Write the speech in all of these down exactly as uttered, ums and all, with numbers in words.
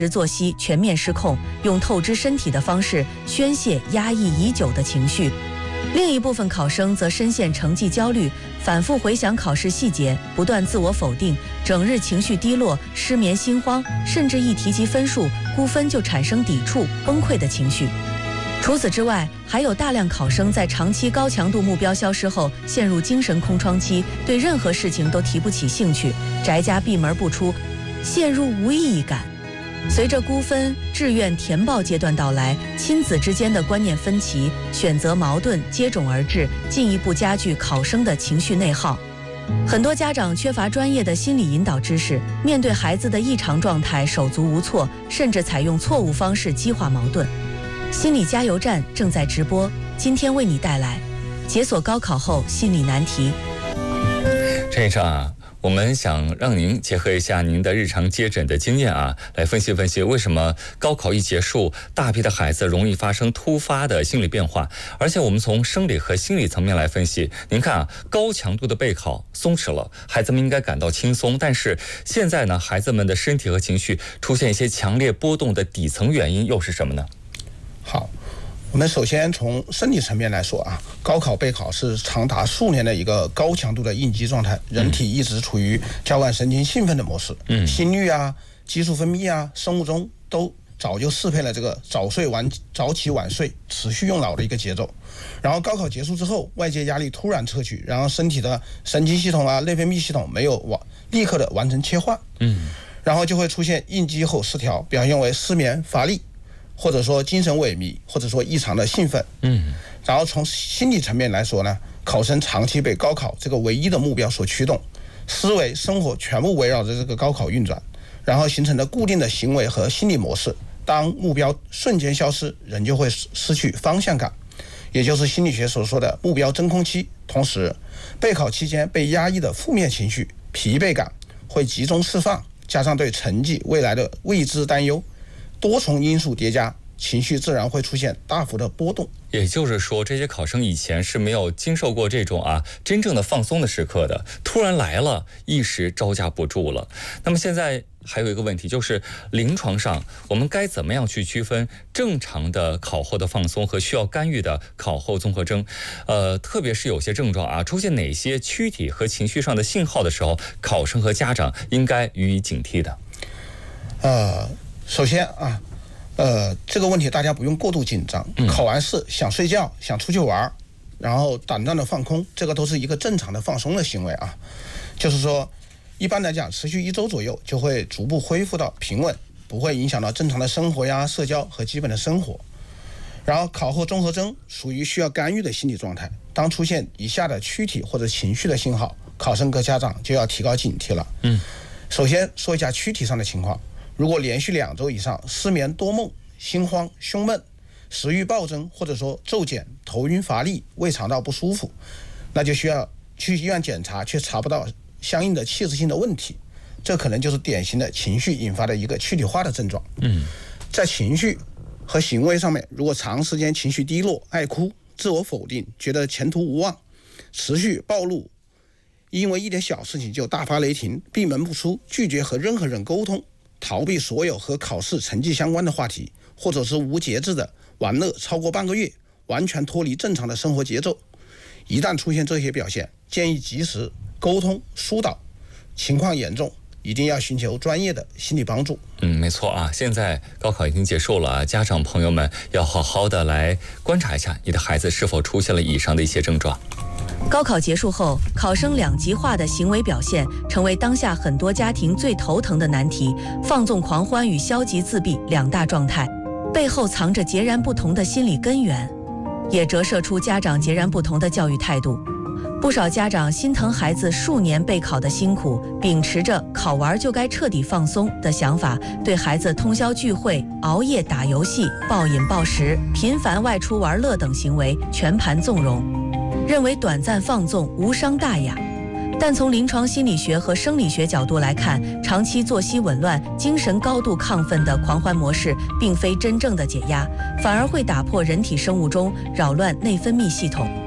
作息全面失控，用透支身体的方式宣泄压抑已久的情绪。另一部分考生则深陷成绩焦虑，反复回想考试细节，不断自我否定，整日情绪低落，失眠心慌，甚至一提及分数估分就产生抵触崩溃的情绪。除此之外，还有大量考生在长期高强度目标消失后陷入精神空窗期，对任何事情都提不起兴趣，宅家闭门不出，陷入无意义感。随着估分、志愿填报阶段到来，亲子之间的观念分歧、选择矛盾接踵而至，进一步加剧考生的情绪内耗。很多家长缺乏专业的心理引导知识，面对孩子的异常状态手足无措，甚至采用错误方式激化矛盾。心理加油站正在直播，今天为你带来解锁高考后心理难题。 陈医生啊，我们想让您结合一下您的日常接诊的经验啊，来分析分析为什么高考一结束，大批的孩子容易发生突发的心理变化，而且我们从生理和心理层面来分析。您看啊，高强度的备考松弛了，孩子们应该感到轻松，但是现在呢，孩子们的身体和情绪出现一些强烈波动的底层原因又是什么呢？ 好，我们首先从生理层面来说啊，高考备考是长达数年的一个高强度的应激状态，人体一直处于交感神经兴奋的模式，嗯，心率啊、激素分泌啊、生物钟都早就适配了这个早睡晚早起晚睡、持续用脑的一个节奏。然后高考结束之后，外界压力突然撤去，然后身体的神经系统啊、内分泌系统没有完立刻的完成切换，嗯，然后就会出现应激后失调，表现为失眠、乏力，或者说精神萎靡，或者说异常的兴奋。嗯，然后从心理层面来说呢，考生长期被高考这个唯一的目标所驱动，思维生活全部围绕着这个高考运转，然后形成了固定的行为和心理模式。当目标瞬间消失，人就会失去方向感，也就是心理学所说的目标真空期。同时，备考期间被压抑的负面情绪、疲惫感会集中释放，加上对成绩未来的未知担忧，多重因素叠加，情绪自然会出现大幅的波动。 也就是说，这些考生以前是没有经受过这种啊真正的放松的时刻的，突然来了，一时招架不住了。那么现在还有一个问题，就是临床上我们该怎么样去区分正常的考后的放松和需要干预的考后综合征？呃，特别是有些症状啊出现哪些躯体和情绪上的信号的时候，考生和家长应该予以警惕的。 呃，首先啊。呃，这个问题大家不用过度紧张。考完试想睡觉、想出去玩，然后短暂的放空，这个都是一个正常的放松的行为啊。就是说，一般来讲，持续一周左右就会逐步恢复到平稳，不会影响到正常的生活呀、社交和基本的生活。然后，考后综合征属于需要干预的心理状态。当出现以下的躯体或者情绪的信号，考生和家长就要提高警惕了。嗯，首先说一下躯体上的情况。如果连续两周以上失眠多梦、心慌、胸闷、食欲暴增，或者说骤减、头晕乏力、胃肠道不舒服，那就需要去医院检查，却查不到相应的器质性的问题，这可能就是典型的情绪引发的一个躯体化的症状。嗯，在情绪和行为上面，如果长时间情绪低落、爱哭、自我否定、觉得前途无望、持续暴露，因为一点小事情就大发雷霆、闭门不出、拒绝和任何人沟通、逃避所有和考试成绩相关的话题，或者是无节制的玩乐超过半个月，完全脱离正常的生活节奏。一旦出现这些表现，建议及时沟通疏导，情况严重一定要寻求专业的心理帮助。 嗯，没错啊，现在高考已经结束了啊，家长朋友们要好好的来观察一下你的孩子是否出现了以上的一些症状。 高考结束后，考生两极化的行为表现成为当下很多家庭最头疼的难题。放纵狂欢与消极自闭两大状态，背后藏着截然不同的心理根源，也折射出家长截然不同的教育态度。不少家长心疼孩子数年备考的辛苦，秉持着考完就该彻底放松的想法，对孩子通宵聚会、熬夜打游戏、暴饮暴食、频繁外出玩乐等行为全盘纵容，认为短暂放纵无伤大雅。但从临床心理学和生理学角度来看，长期作息紊乱、精神高度亢奋的狂欢模式并非真正的解压，反而会打破人体生物钟，扰乱内分泌系统。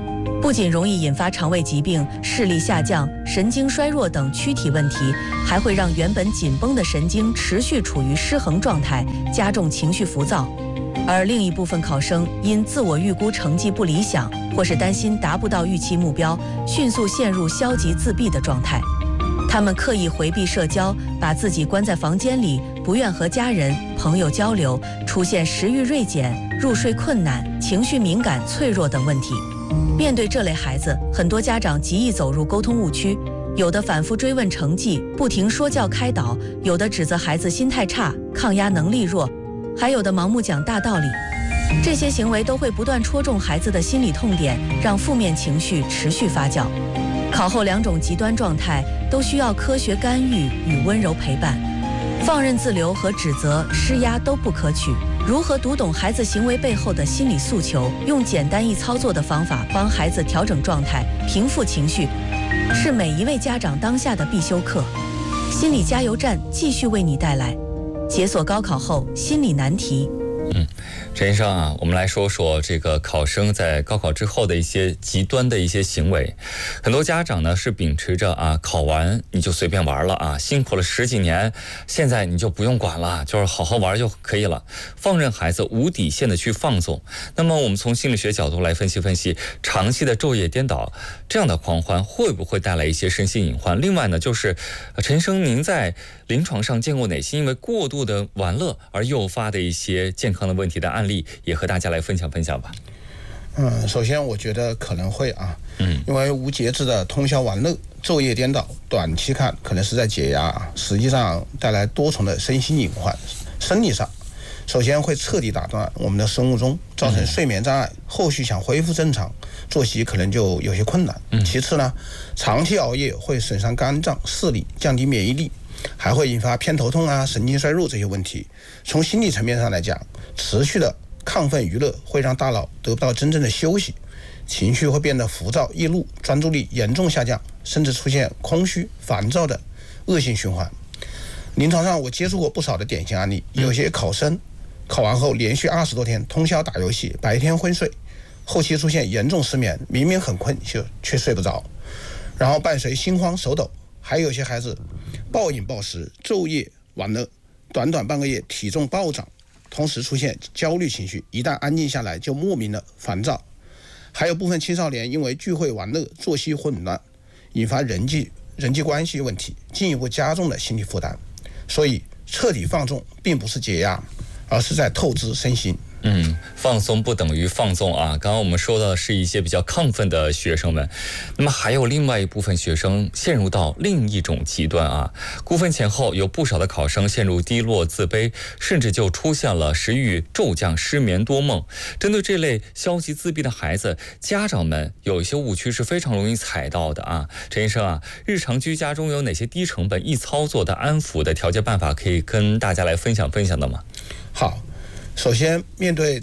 不仅容易引发肠胃疾病、视力下降、神经衰弱等躯体问题，还会让原本紧绷的神经持续处于失衡状态，加重情绪浮躁。而另一部分考生因自我预估成绩不理想，或是担心达不到预期目标，迅速陷入消极自闭的状态。他们刻意回避社交，把自己关在房间里，不愿和家人、朋友交流，出现食欲锐减、入睡困难、情绪敏感、脆弱等问题。面对这类孩子，很多家长极易走入沟通误区，有的反复追问成绩，不停说教开导，有的指责孩子心态差、抗压能力弱，还有的盲目讲大道理。这些行为都会不断戳中孩子的心理痛点，让负面情绪持续发酵。考后两种极端状态都需要科学干预与温柔陪伴，放任自流和指责、施压都不可取。如何读懂孩子行为背后的心理诉求，用简单易操作的方法帮孩子调整状态、平复情绪，是每一位家长当下的必修课。心理加油站继续为你带来解锁高考后心理难题。 嗯，陈医生啊，我们来说说这个考生在高考之后的一些极端的一些行为。很多家长呢是秉持着啊，考完你就随便玩了啊，辛苦了十几年，现在你就不用管了，就是好好玩就可以了，放任孩子无底线的去放纵。那么我们从心理学角度来分析分析，长期的昼夜颠倒这样的狂欢会不会带来一些身心隐患？另外呢，就是陈医生，您在临床上见过哪些因为过度的玩乐而诱发的一些健康的问题的案例，也和大家来分享分享吧。 嗯，首先我觉得可能会啊，嗯，因为无节制的通宵玩乐、昼夜颠倒，短期看可能是在解压，实际上带来多重的身心隐患。生理上，首先会彻底打断我们的生物钟，造成睡眠障碍，后续想恢复正常作息可能就有些困难。其次呢，长期熬夜会损伤肝脏、视力，降低免疫力，还会引发偏头痛啊、神经衰弱这些问题。从心理层面上来讲，持续的亢奋娱乐会让大脑得不到真正的休息，情绪会变得浮躁易怒，专注力严重下降，甚至出现空虚、烦躁的恶性循环。临床上我接触过不少的典型案例，有些考生考完后连续二十多天通宵打游戏，白天昏睡，后期出现严重失眠，明明很困就却睡不着，然后伴随心慌手抖。还有些孩子暴饮暴食，昼夜玩乐，短短半个月体重暴涨，同时出现焦虑情绪，一旦安静下来就莫名的烦躁。还有部分青少年因为聚会玩乐，作息混乱，引发人际人际关系问题，进一步加重了心理负担。所以彻底放纵并不是解压，而是在透支身心。 嗯，放松不等于放纵啊。刚刚我们说的是一些比较亢奋的学生们，那么还有另外一部分学生陷入到另一种极端啊。估分前后，有不少的考生陷入低落、自卑，甚至就出现了食欲骤降、失眠多梦。针对这类消极自闭的孩子，家长们有一些误区是非常容易踩到的啊。陈医生啊，日常居家中有哪些低成本、易操作的安抚的调节办法可以跟大家来分享分享的吗？ 好。首先，面对